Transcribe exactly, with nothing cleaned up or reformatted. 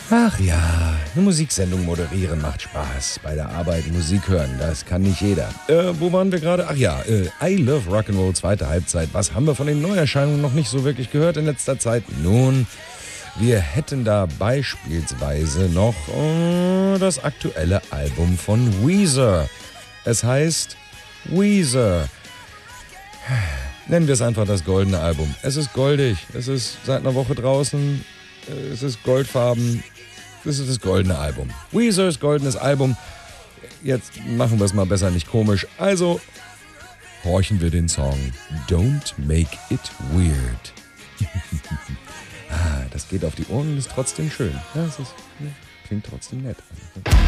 Ach ja, eine Musiksendung moderieren macht Spaß. Bei der Arbeit Musik hören, das kann nicht jeder. Äh, wo waren wir gerade? Ach ja, äh, I Love Rock'n'Roll, zweite Halbzeit. Was haben wir von den Neuerscheinungen noch nicht so wirklich gehört in letzter Zeit? Nun, wir hätten da beispielsweise noch äh, das aktuelle Album von Weezer. Es heißt Weezer. Nennen wir es einfach das goldene Album. Es ist goldig, es ist seit einer Woche draußen, es ist goldfarben. Das ist das goldene Album. Weezers goldenes Album. Jetzt machen wir es mal besser nicht komisch. Also horchen wir den Song Don't Make It Weird. ah, das geht auf die Ohren und ist trotzdem schön. Ja, es ist, klingt trotzdem nett.